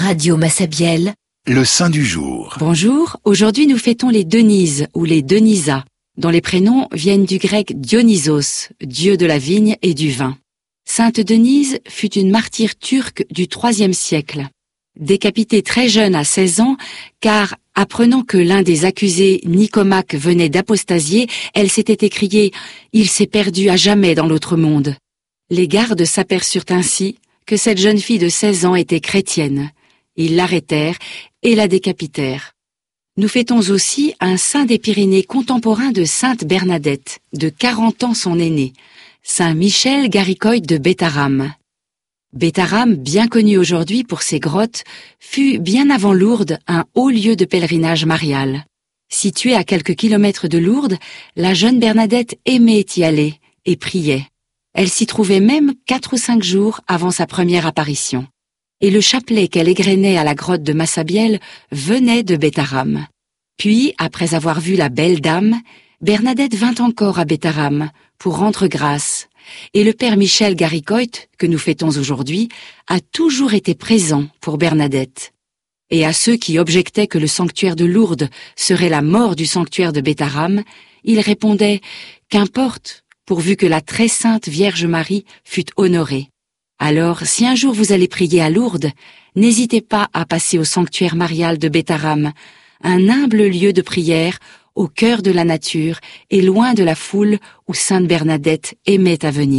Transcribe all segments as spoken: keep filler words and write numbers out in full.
Radio Massabielle, le saint du jour. Bonjour, aujourd'hui nous fêtons les Denises ou les Denisas, dont les prénoms viennent du grec Dionysos, dieu de la vigne et du vin. Sainte Denise fut une martyre turque du troisième siècle. Décapitée très jeune à seize ans, car apprenant que l'un des accusés, Nicomaque, venait d'apostasier, elle s'était écriée « Il s'est perdu à jamais dans l'autre monde ». Les gardes s'aperçurent ainsi que cette jeune fille de seize ans était chrétienne. Ils l'arrêtèrent et la décapitèrent. Nous fêtons aussi un saint des Pyrénées contemporain de sainte Bernadette, de quarante ans son aîné, saint Michel Garicoide de Bétharram. Bétharram, bien connu aujourd'hui pour ses grottes, fut bien avant Lourdes un haut lieu de pèlerinage marial. Situé à quelques kilomètres de Lourdes, la jeune Bernadette aimait y aller et priait. Elle s'y trouvait même quatre ou cinq jours avant sa première apparition. Et le chapelet qu'elle égrenait à la grotte de Massabielle venait de Bétharram. Puis, après avoir vu la belle dame, Bernadette vint encore à Bétharram pour rendre grâce. Et le père Michel Garicoide, que nous fêtons aujourd'hui, a toujours été présent pour Bernadette. Et à ceux qui objectaient que le sanctuaire de Lourdes serait la mort du sanctuaire de Bétharram, il répondait « Qu'importe, pourvu que la très sainte Vierge Marie fût honorée. Alors, si un jour vous allez prier à Lourdes, n'hésitez pas à passer au sanctuaire marial de Bétharram, un humble lieu de prière au cœur de la nature et loin de la foule où sainte Bernadette aimait à venir. »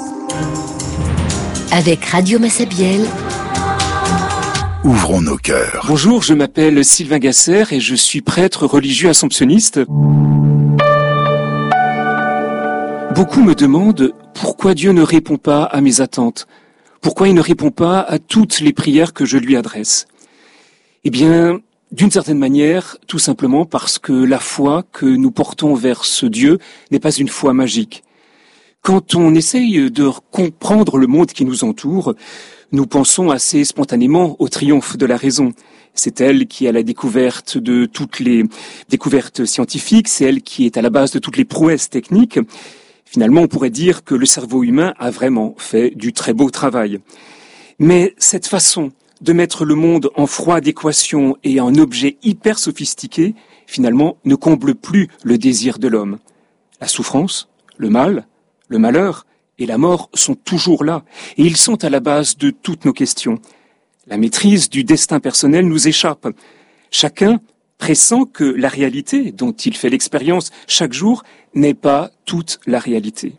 avec Radio Massabielle, ouvrons nos cœurs. Bonjour, je m'appelle Sylvain Gasser et je suis prêtre religieux assomptionniste. Beaucoup me demandent pourquoi Dieu ne répond pas à mes attentes, pourquoi il ne répond pas à toutes les prières que je lui adresse. Eh bien, d'une certaine manière, tout simplement parce que la foi que nous portons vers ce Dieu n'est pas une foi magique. Quand on essaye de comprendre le monde qui nous entoure, nous pensons assez spontanément au triomphe de la raison. C'est elle qui est à la découverte de toutes les découvertes scientifiques, c'est elle qui est à la base de toutes les prouesses techniques. Finalement, on pourrait dire que le cerveau humain a vraiment fait du très beau travail. Mais cette façon de mettre le monde en froide équation et en objet hyper sophistiqué, finalement, ne comble plus le désir de l'homme. La souffrance, le mal, le malheur et la mort sont toujours là, et ils sont à la base de toutes nos questions. La maîtrise du destin personnel nous échappe. Chacun pressent que la réalité dont il fait l'expérience chaque jour n'est pas toute la réalité.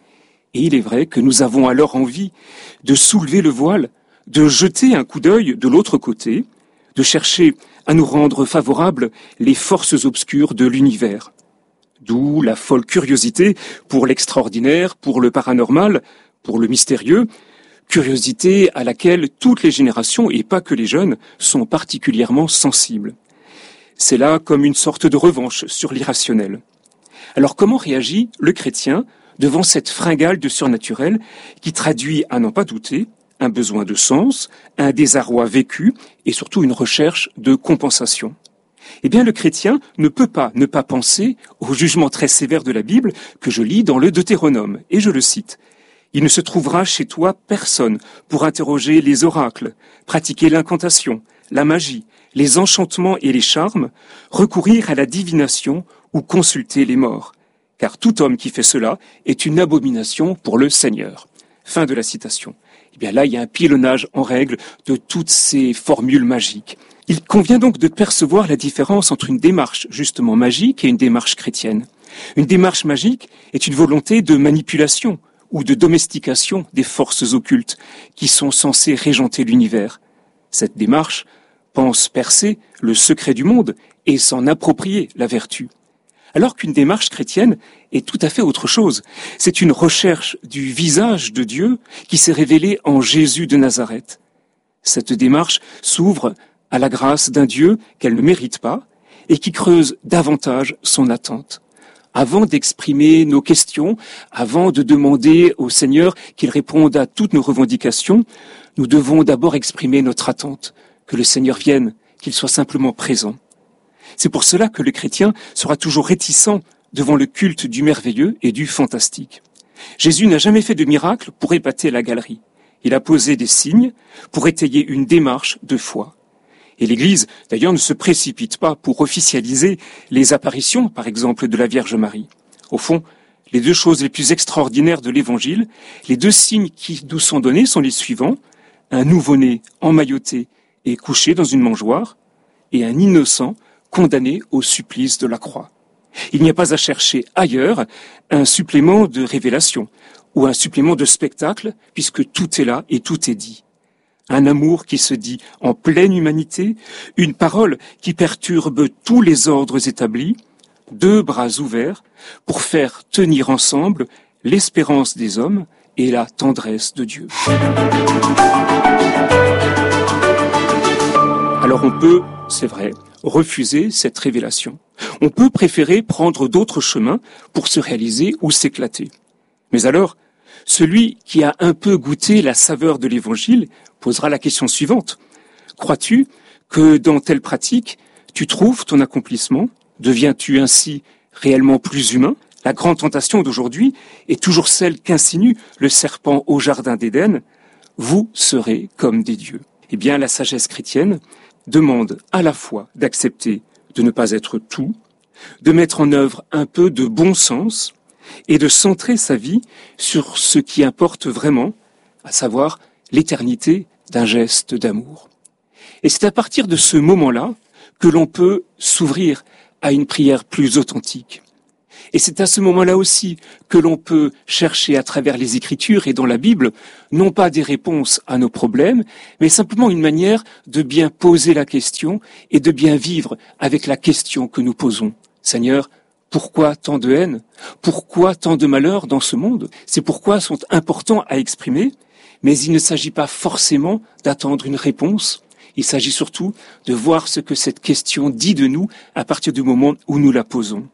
Et il est vrai que nous avons alors envie de soulever le voile, de jeter un coup d'œil de l'autre côté, de chercher à nous rendre favorables les forces obscures de l'univers. D'où la folle curiosité pour l'extraordinaire, pour le paranormal, pour le mystérieux, curiosité à laquelle toutes les générations, et pas que les jeunes, sont particulièrement sensibles. C'est là comme une sorte de revanche sur l'irrationnel. Alors comment réagit le chrétien devant cette fringale de surnaturel qui traduit, à n'en pas douter, un besoin de sens, un désarroi vécu et surtout une recherche de compensation? Eh bien, le chrétien ne peut pas ne pas penser au jugement très sévère de la Bible que je lis dans le Deutéronome, et je le cite. « Il ne se trouvera chez toi personne pour interroger les oracles, pratiquer l'incantation, la magie, les enchantements et les charmes, recourir à la divination ou consulter les morts. Car tout homme qui fait cela est une abomination pour le Seigneur. » Fin de la citation. Eh bien là, il y a un pilonnage en règle de toutes ces formules magiques. Il convient donc de percevoir la différence entre une démarche justement magique et une démarche chrétienne. Une démarche magique est une volonté de manipulation ou de domestication des forces occultes qui sont censées régenter l'univers. Cette démarche pense percer le secret du monde et s'en approprier la vertu. Alors qu'une démarche chrétienne est tout à fait autre chose. C'est une recherche du visage de Dieu qui s'est révélé en Jésus de Nazareth. Cette démarche s'ouvre à la grâce d'un Dieu qu'elle ne mérite pas et qui creuse davantage son attente. Avant d'exprimer nos questions, avant de demander au Seigneur qu'il réponde à toutes nos revendications, nous devons d'abord exprimer notre attente, que le Seigneur vienne, qu'il soit simplement présent. C'est pour cela que le chrétien sera toujours réticent devant le culte du merveilleux et du fantastique. Jésus n'a jamais fait de miracle pour épater la galerie. Il a posé des signes pour étayer une démarche de foi. Et l'Église, d'ailleurs, ne se précipite pas pour officialiser les apparitions, par exemple, de la Vierge Marie. Au fond, les deux choses les plus extraordinaires de l'Évangile, les deux signes qui nous sont donnés sont les suivants. Un nouveau-né emmailloté et couché dans une mangeoire, et un innocent condamné au supplice de la croix. Il n'y a pas à chercher ailleurs un supplément de révélation ou un supplément de spectacle, puisque tout est là et tout est dit. Un amour qui se dit en pleine humanité, une parole qui perturbe tous les ordres établis, deux bras ouverts pour faire tenir ensemble l'espérance des hommes et la tendresse de Dieu. Alors on peut, c'est vrai, refuser cette révélation. On peut préférer prendre d'autres chemins pour se réaliser ou s'éclater. Mais alors, celui qui a un peu goûté la saveur de l'Évangile posera la question suivante. Crois-tu que dans telle pratique, tu trouves ton accomplissement? Deviens-tu ainsi réellement plus humain? La grande tentation d'aujourd'hui est toujours celle qu'insinue le serpent au jardin d'Éden. Vous serez comme des dieux. Eh bien, la sagesse chrétienne demande à la fois d'accepter de ne pas être tout, de mettre en œuvre un peu de bon sens et de centrer sa vie sur ce qui importe vraiment, à savoir l'éternité d'un geste d'amour. Et c'est à partir de ce moment-là que l'on peut s'ouvrir à une prière plus authentique. Et c'est à ce moment-là aussi que l'on peut chercher à travers les Écritures et dans la Bible, non pas des réponses à nos problèmes, mais simplement une manière de bien poser la question et de bien vivre avec la question que nous posons. Seigneur, pourquoi tant de haine? Pourquoi tant de malheur dans ce monde? Ces pourquoi sont importants à exprimer, mais il ne s'agit pas forcément d'attendre une réponse. Il s'agit surtout de voir ce que cette question dit de nous à partir du moment où nous la posons.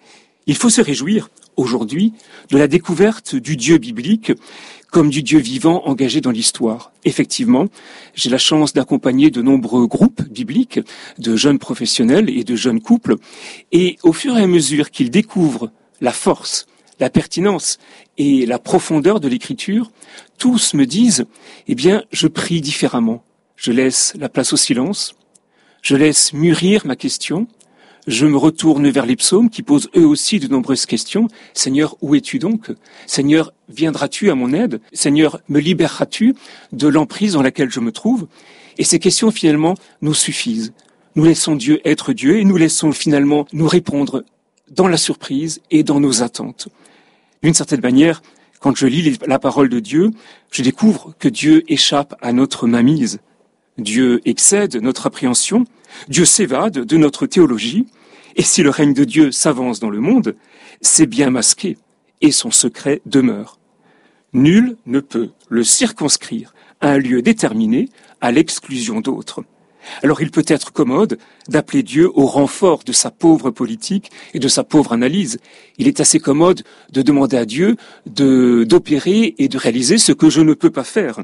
Il faut se réjouir, aujourd'hui, de la découverte du Dieu biblique comme du Dieu vivant engagé dans l'histoire. Effectivement, j'ai la chance d'accompagner de nombreux groupes bibliques, de jeunes professionnels et de jeunes couples, et au fur et à mesure qu'ils découvrent la force, la pertinence et la profondeur de l'Écriture, tous me disent, eh bien, je prie différemment. Je laisse la place au silence, je laisse mûrir ma question, je me retourne vers les psaumes qui posent eux aussi de nombreuses questions. Seigneur, où es-tu donc? Seigneur, viendras-tu à mon aide? Seigneur, me libéreras-tu de l'emprise dans laquelle je me trouve? Et ces questions finalement nous suffisent. Nous laissons Dieu être Dieu et nous laissons finalement nous répondre dans la surprise et dans nos attentes. D'une certaine manière, quand je lis la parole de Dieu, je découvre que Dieu échappe à notre mainmise. Dieu excède notre appréhension, Dieu s'évade de notre théologie, et si le règne de Dieu s'avance dans le monde, c'est bien masqué, et son secret demeure. Nul ne peut le circonscrire à un lieu déterminé, à l'exclusion d'autres. Alors il peut être commode d'appeler Dieu au renfort de sa pauvre politique et de sa pauvre analyse. Il est assez commode de demander à Dieu de, d'opérer et de réaliser ce que je ne peux pas faire.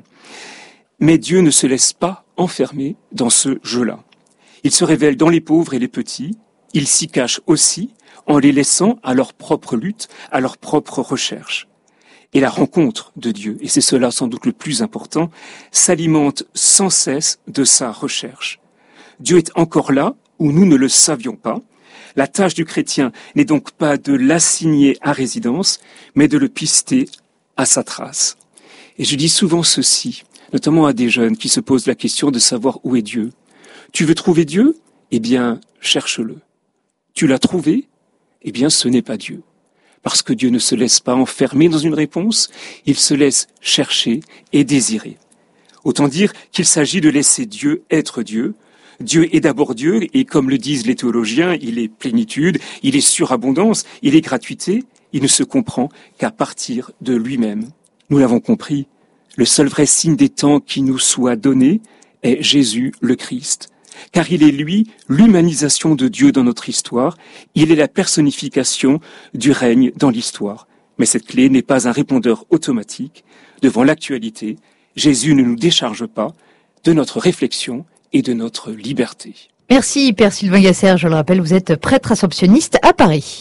Mais Dieu ne se laisse pas enfermer dans ce jeu-là. Il se révèle dans les pauvres et les petits, il s'y cache aussi en les laissant à leur propre lutte, à leur propre recherche. Et la rencontre de Dieu, et c'est cela sans doute le plus important, s'alimente sans cesse de sa recherche. Dieu est encore là où nous ne le savions pas. La tâche du chrétien n'est donc pas de l'assigner à résidence, mais de le pister à sa trace. Et je dis souvent ceci, notamment à des jeunes qui se posent la question de savoir où est Dieu. Tu veux trouver Dieu? Eh bien, cherche-le. Tu l'as trouvé? Eh bien, ce n'est pas Dieu. Parce que Dieu ne se laisse pas enfermer dans une réponse, il se laisse chercher et désirer. Autant dire qu'il s'agit de laisser Dieu être Dieu. Dieu est d'abord Dieu, et comme le disent les théologiens, il est plénitude, il est surabondance, il est gratuité, il ne se comprend qu'à partir de lui-même. Nous l'avons compris, le seul vrai signe des temps qui nous soit donné est Jésus le Christ. Car il est lui l'humanisation de Dieu dans notre histoire, il est la personnification du règne dans l'histoire. Mais cette clé n'est pas un répondeur automatique. Devant l'actualité, Jésus ne nous décharge pas de notre réflexion et de notre liberté. Merci Père Sylvain Gasser, je le rappelle, vous êtes prêtre assomptionniste à Paris.